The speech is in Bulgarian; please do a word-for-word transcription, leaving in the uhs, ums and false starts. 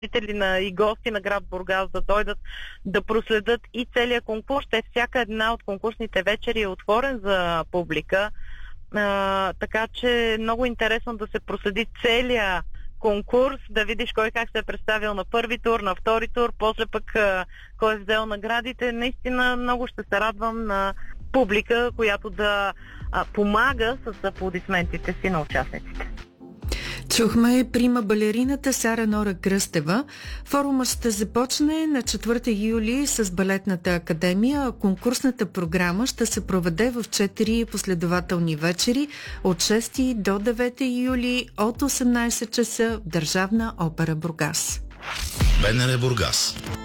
жители на и гости на град Бургас да дойдат да проследят и целият конкурс. Те, всяка една от конкурсните вечери е отворен за публика, а, така че е много интересно да се проследи целият конкурс, да видиш кой как се е представил на първи тур, на втори тур, после пък а, кой е взел наградите. Наистина много ще се радвам на публика, която да а, помага с аплодисментите си на участниците. Чухме прима балерината Сара Нора Кръстева. Форумът ще започне на четвърти юли с Балетната академия, а конкурсната програма ще се проведе в четири последователни вечери от шести до девети юли от осемнайсет часа в Държавна опера Бургас. БНР Бургас.